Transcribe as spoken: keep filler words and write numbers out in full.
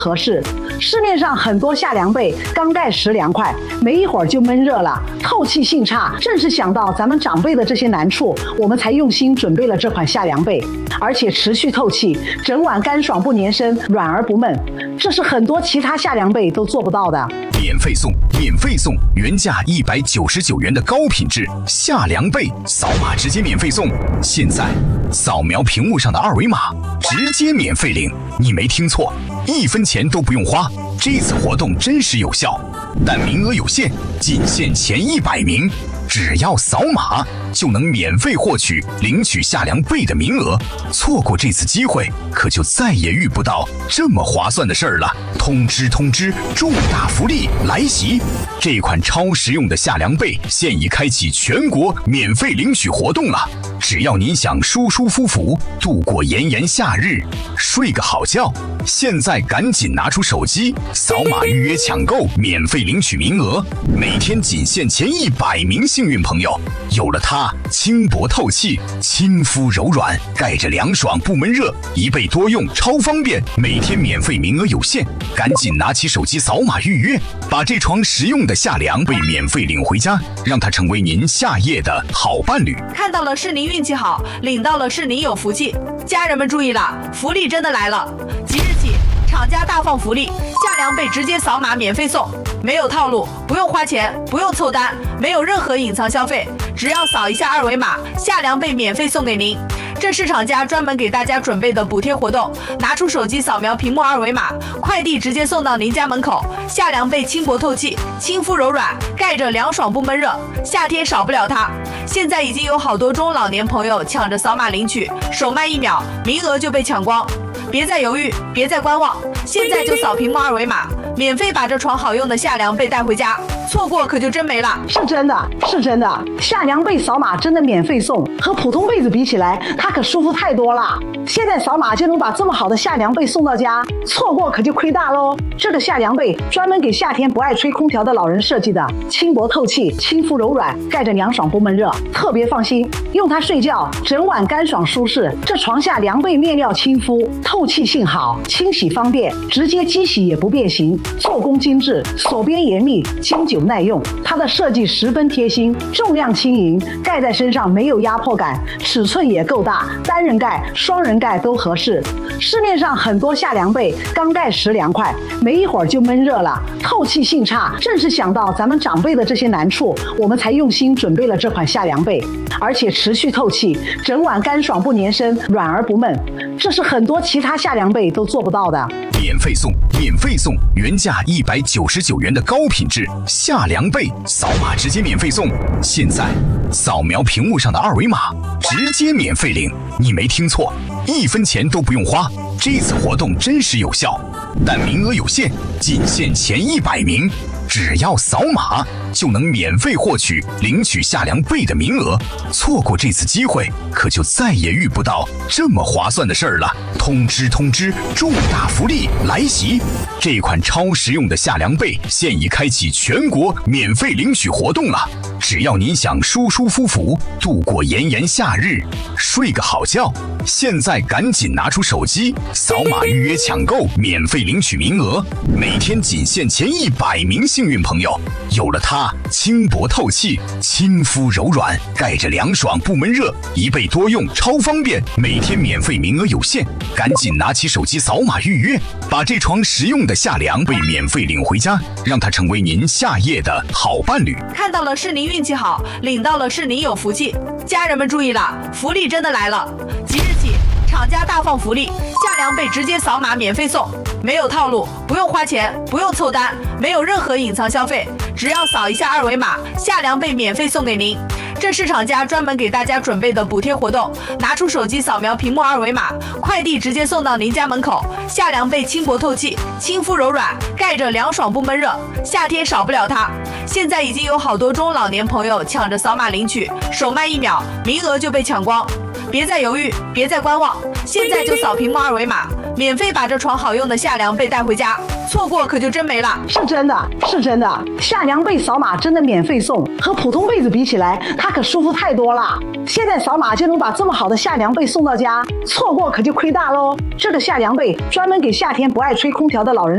合适。市面上很多夏凉被，刚盖时凉快，没一会儿就闷热了，透气性差。正是想到咱们长辈的这些难处，我们才用心准备了这款夏凉被，而且持续透气，整晚干爽不粘身，软而不闷，这是很多其他夏凉被都做不到的。 免费送，免费送，原价一百九十九元的高品质夏凉被，扫码直接免费送。现在扫描屏幕上的二维码，直接免费领。你没听错，一分钱都不用花。这次活动真实有效，但名额有限，仅限前一百名。只要扫码就能免费获取领取夏凉被的名额，错过这次机会，可就再也遇不到这么划算的事儿了。通知通知，重大福利来袭！这款超实用的夏凉被现已开启全国免费领取活动了。只要您想舒舒服服度过炎炎夏日，睡个好觉，现在赶紧拿出手机，扫码预约抢购，免费领取名额。每天仅限前一百名幸运朋友，有了它，轻薄透气，亲肤柔软，盖着凉爽不闷热，一被多用，超方便。每天免费，名额有限，赶紧拿起手机扫码预约，把这床实用的夏凉被免费领回家，让它成为您夏夜的好伴侣。 看到了是您运气好，领到了是您有福气。家人们注意了，福利真的来了！即日起，厂家大放福利，夏凉被直接扫码免费送，没有套路，不用花钱，不用凑单，没有任何隐藏消费，只要扫一下二维码，夏凉被免费送给您。这是厂家专门给大家准备的补贴活动，拿出手机扫描屏幕二维码，快递直接送到您家门口。夏凉被轻薄透气，亲肤柔软，盖着凉爽不闷热，夏天少不了它。现在已经有好多中老年朋友抢着扫码领取，手慢一秒，名额就被抢光。别再犹豫，别再观望，现在就扫屏幕二维码，免费把这床好用的夏凉被带回家，错过可就真没了。 是真的，是真的，夏凉被扫码真的免费送，和普通被子比起来，它可舒服太多了。现在扫码就能把这么好的夏凉被送到家，错过可就亏大喽。这个夏凉被专门给夏天不爱吹空调的老人设计的，轻薄透气，亲肤柔软，盖着凉爽不闷热，特别放心，用它睡觉整晚干爽舒适。这床下凉被面料亲肤，透气性好，清洗方便，直接机洗也不变形，做工精致，锁边严密，经久耐用。它的设计十分贴心，重量轻盈，盖在身上没有压迫感，尺寸也够大，单人盖、双人盖都合适。市面上很多夏凉被，刚盖时凉快，没一会儿就闷热了，透气性差。正是想到咱们长辈的这些难处，我们才用心准备了这款夏凉被，而且持续透气，整晚干爽不粘身，软而不闷，这是很多其他夏凉被都做不到的。 免费送，免费送，原价一百九十九元的高品质夏凉被，扫码直接免费送。现在扫描屏幕上的二维码，直接免费领。你没听错，一分钱都不用花。这次活动真实有效，但名额有限，仅限前一百名。只要扫码就能免费获取领取夏凉被的名额，错过这次机会，可就再也遇不到这么划算的事儿了。通知通知，重大福利来袭！这款超实用的夏凉被现已开启全国免费领取活动了。只要您想舒舒服服度过炎炎夏日，睡个好觉，现在赶紧拿出手机，扫码预约抢购，免费领取名额。每天仅限前一百名幸运朋友，有了它，轻薄透气，亲肤柔软，盖着凉爽不闷热，一被多用，超方便。每天免费，名额有限，赶紧拿起手机扫码预约，把这床实用的夏凉被免费领回家，让它成为您夏夜的好伴侣。 看到了是您运气好，领到了是您有福气。家人们注意了，福利真的来了！即日起，厂家大放福利，夏凉被直接扫码免费送，没有套路，不用花钱，不用凑单，没有任何隐藏消费，只要扫一下二维码，夏凉被免费送给您。这是厂家专门给大家准备的补贴活动，拿出手机扫描屏幕二维码，快递直接送到您家门口。夏凉被轻薄透气，亲肤柔软，盖着凉爽不闷热，夏天少不了它。现在已经有好多中老年朋友抢着扫码领取，手慢一秒，名额就被抢光。别再犹豫，别再观望，现在就扫屏幕二维码，免费把这床好用的夏凉被带回家，错过可就真没了。 是真的，是真的，夏凉被扫码真的免费送，和普通被子比起来，它可舒服太多了。现在扫码就能把这么好的夏凉被送到家，错过可就亏大喽。这个夏凉被专门给夏天不爱吹空调的老人